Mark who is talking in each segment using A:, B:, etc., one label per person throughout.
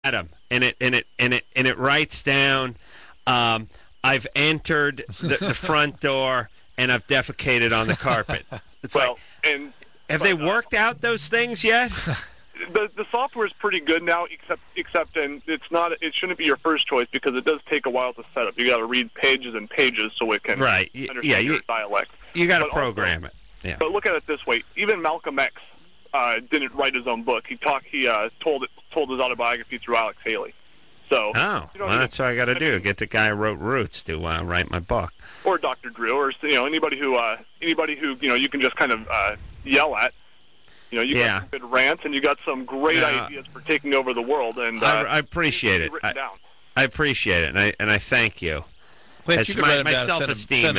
A: Adam, and it writes down, I've entered the front door and I've defecated on the carpet. It's have they worked out those things yet?
B: The software is pretty good now, except and it shouldn't be your first choice because it does take a while to set up. You got to read pages and pages so it can understand your dialect.
A: You got to program it. Yeah.
B: But look at it this way: even Malcolm X didn't write his own book. He told his autobiography through Alex Haley. So
A: that's what I got to do. Get the guy who wrote Roots to write my book,
B: or Dr. Drew, or anybody who you can just kind of yell at. You got some good rants, and you got some great ideas for taking over the world. And
A: I appreciate it. I appreciate it, and I thank you. My self-esteem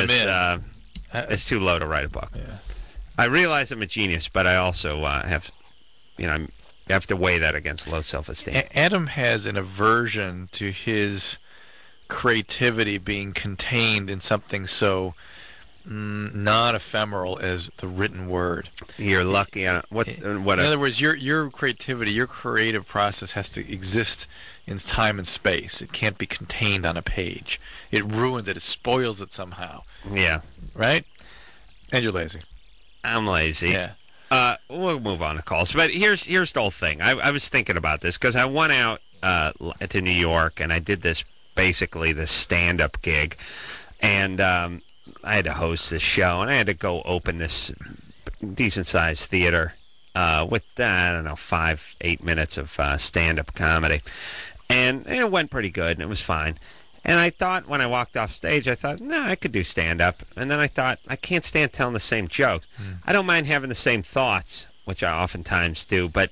A: is too low to write a book.
C: Yeah.
A: I realize I'm a genius, but I also have to weigh that against low self-esteem.
C: Adam has an aversion to his creativity being contained in something so not ephemeral as the written word.
A: You're lucky. In
C: other words, your creativity, your creative process has to exist in time and space. It can't be contained on a page. It ruins it. It spoils it somehow.
A: Yeah.
C: Right? And you're lazy.
A: I'm lazy.
C: Yeah.
A: We'll move on to calls. But here's the whole thing. I was thinking about this because I went out to New York and I did this stand-up gig. And I had to host this show, and I had to go open this decent-sized theater with, 5-8 minutes of stand-up comedy. And it went pretty good, and it was fine. And I thought, when I walked off stage, I could do stand-up. And then I thought, I can't stand telling the same jokes. I don't mind having the same thoughts, which I oftentimes do, but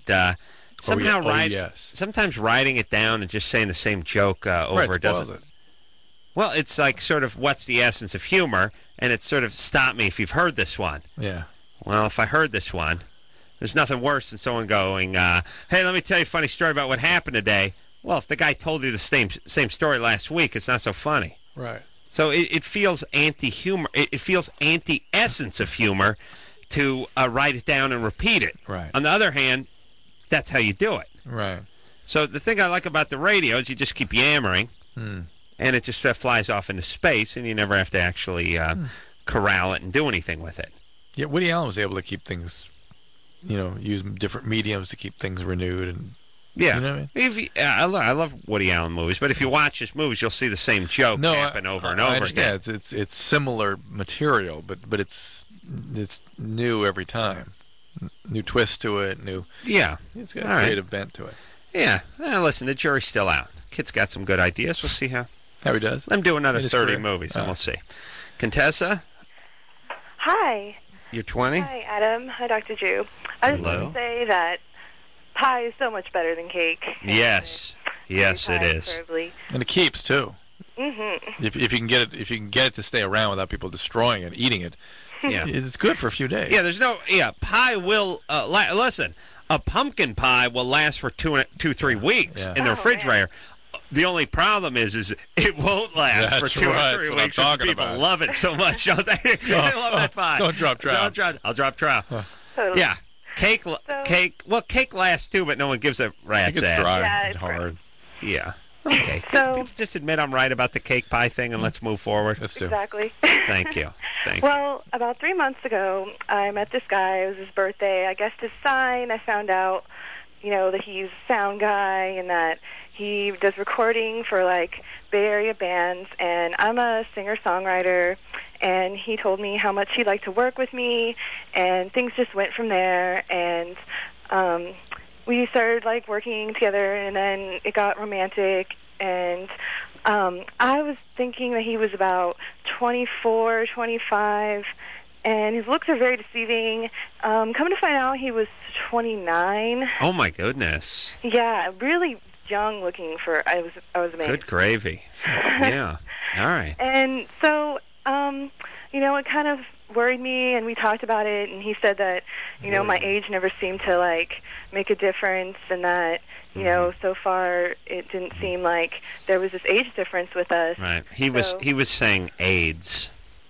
A: sometimes writing it down and just saying the same joke over doesn't. Well, it's like sort of what's the essence of humor, and it's sort of stop me if you've heard this one.
C: Yeah.
A: Well, if I heard this one, there's nothing worse than someone going, hey, let me tell you a funny story about what happened today. Well, if the guy told you the same story last week, it's not so funny.
C: Right.
A: So it feels anti-humor. It feels anti-essence of humor to write it down and repeat it.
C: Right.
A: On the other hand, that's how you do it.
C: Right.
A: So the thing I like about the radio is you just keep yammering. And it just flies off into space, and you never have to actually corral it and do anything with it.
C: Yeah, Woody Allen was able to keep things, use different mediums to keep things renewed. And
A: yeah,
C: you know what I mean?
A: I love Woody Allen movies, but if you watch his movies, you'll see the same joke happen over and over again.
C: It's similar material, but it's new every time. New twist to it, it's got a creative bent to it.
A: Yeah, listen, the jury's still out. Kid's got some good ideas. We'll see how
C: he does.
A: Let him do another 30 movies, and we'll see. Contessa?
D: Hi.
A: You're 20?
D: Hi, Adam. Hi, Dr. Drew. I just want to say that pie is so much better than cake.
A: Yes. Yes, it is.
D: Preferably.
C: And it keeps, too.
D: Mm-hmm.
C: If you can get it to stay around without people destroying it, eating it, it's good for a few days.
A: Yeah, pie will, listen, a pumpkin pie will last for 2-3 weeks in the refrigerator. Man. The only problem is it won't last for 2 or 3 weeks. People love it so much, don't they? They love that pie.
C: Don't drop trout.
A: I'll drop trout.
D: Totally.
A: Yeah. Cake lasts too, but no one gives a rat's ass.
C: It's dry.
D: Yeah,
C: it's hard.
A: Yeah. Okay. So, just admit I'm right about the cake pie thing, and let's move forward.
C: Let's do.
D: Exactly.
A: Thank you.
D: Well, about 3 months ago, I met this guy. It was his birthday. I guessed his sign. I found out, that he's a sound guy and that he does recording for, Bay Area bands. And I'm a singer-songwriter. And he told me how much he'd like to work with me. And things just went from there. And we started, working together. And then it got romantic. And I was thinking that he was about 24, 25, and his looks are very deceiving. Coming to find out, he was 29.
A: Oh my goodness!
D: Yeah, really young looking for. I was amazed.
A: Good gravy. Yeah. All right.
D: And so, it kind of worried me, and we talked about it. And he said that, my age never seemed to make a difference, and that. So far it didn't seem like there was this age difference with us.
A: Right. He was saying AIDS.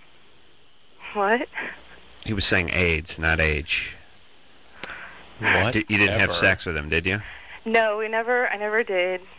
D: What?
A: He was saying AIDS, not age.
C: What?
A: You didn't have sex with him, did you?
D: No, I never did.